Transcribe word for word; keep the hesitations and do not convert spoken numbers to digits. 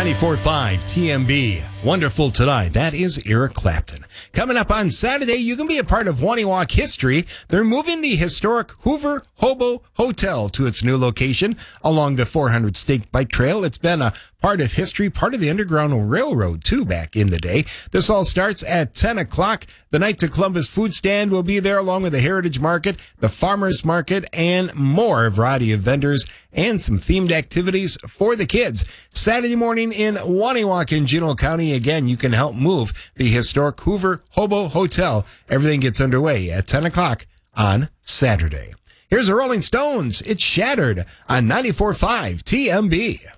ninety-four point five T M B. Wonderful Tonight. That is Eric Clapton. Coming up on Saturday, you can be a part of Waniwak history. They're moving the historic Hoover Hobo Hotel to its new location along the four hundred Stake Bike Trail. It's been a part of history, part of the Underground Railroad, too, back in the day. This all starts at ten o'clock. The Knights of Columbus food stand will be there, along with the Heritage Market, the Farmers Market, and more. A variety of vendors and some themed activities for the kids. Saturday morning in Waniwak in Juneau County. Again, you can help move the historic Hoover Hobo Hotel. Everything gets underway at ten o'clock on Saturday. Here's the Rolling Stones. It's Shattered on ninety-four point five T M B.